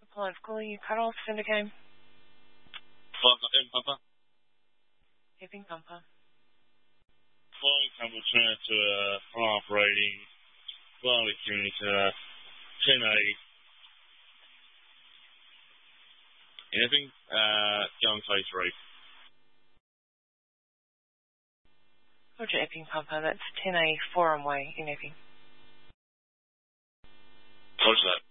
Apollo calling you cut off, send a game. Papa. Epping Pumper. Flying Tumble turn to a half rating. Flying Community to 10A. In Epping, going phase 3. Roger, Epping Pumper, that's 10A Forum Way in Epping. Roger that.